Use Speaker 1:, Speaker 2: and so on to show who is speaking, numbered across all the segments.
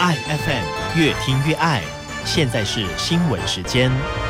Speaker 1: 爱 FM 越听越爱，现在是新闻时间。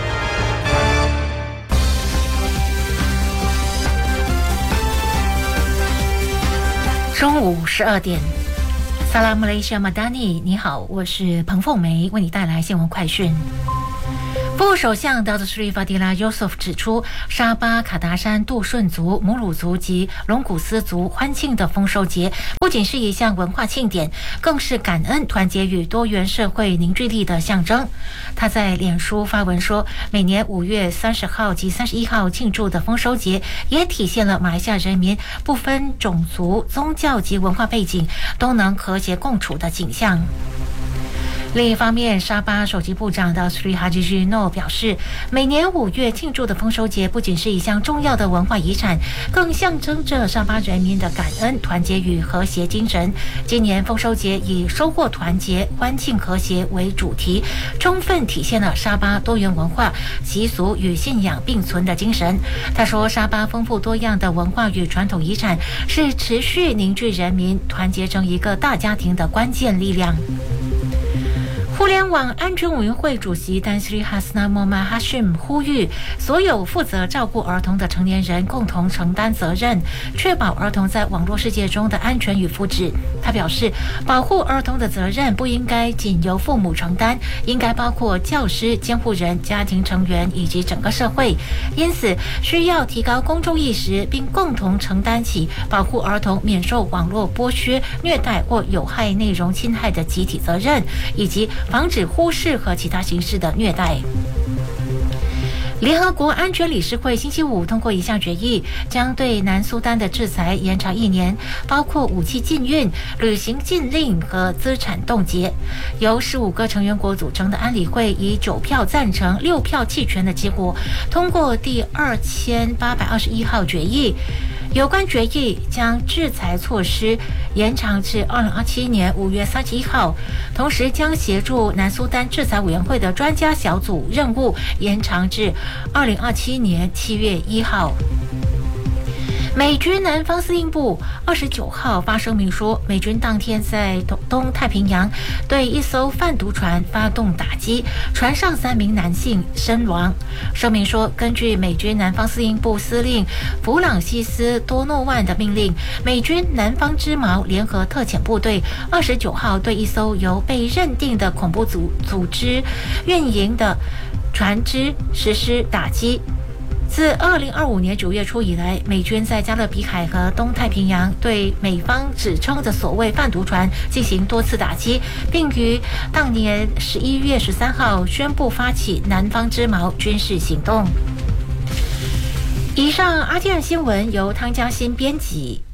Speaker 2: 中午12点，萨拉姆雷西亚马达尼，你好，我是彭凤梅，为你带来新闻快讯。副首相达祖斯里法迪拉尤索夫指出，沙巴、卡达山、杜顺族、姆鲁族及龙古斯族欢庆的丰收节，不仅是一项文化庆典，更是感恩、团结与多元社会凝聚力的象征。他在脸书发文说，每年5月30号及31号庆祝的丰收节，也体现了马来西亚人民不分种族、宗教及文化背景，都能和谐共处的景象。另一方面，沙巴首席部长的斯里哈吉居诺表示，每年5月庆祝的丰收节不仅是一项重要的文化遗产，更象征着沙巴人民的感恩、团结与和谐精神。今年丰收节以收获团结、欢庆和谐为主题，充分体现了沙巴多元文化、习俗与信仰并存的精神。他说，沙巴丰富多样的文化与传统遗产是持续凝聚人民、团结成一个大家庭的关键力量。互联网安全委员会主席丹斯里哈斯纳莫玛哈逊呼吁所有负责照顾儿童的成年人共同承担责任，确保儿童在网络世界中的安全与福祉。他表示，保护儿童的责任不应该仅由父母承担，应该包括教师、监护人、家庭成员以及整个社会。因此，需要提高公众意识，并共同承担起保护儿童免受网络剥削、虐待或有害内容侵害的集体责任，以及防止忽视和其他形式的虐待。联合国安全理事会星期五通过一项决议，将对南苏丹的制裁延长1年，包括武器禁运、旅行禁令和资产冻结。由15个成员国组成的安理会以9票赞成、6票弃权的结果，通过第2821号决议。有关决议将制裁措施延长至2027年5月31号，同时将协助南苏丹制裁委员会的专家小组任务延长至2027年7月1号。美军南方司令部29号发声明说，美军当天在东太平洋对一艘贩毒船发动打击，船上3名男性身亡。声明说，根据美军南方司令部司令弗朗西斯多诺万的命令，美军南方之矛联合特遣部队29号对一艘由被认定的恐怖组织运营的船只实施打击。自2025年9月初以来，美军在加勒比海和东太平洋对美方指称的所谓贩毒船进行多次打击，并于当年11月13号宣布发起南方之矛军事行动。以上RTN新闻由汤嘉欣编辑，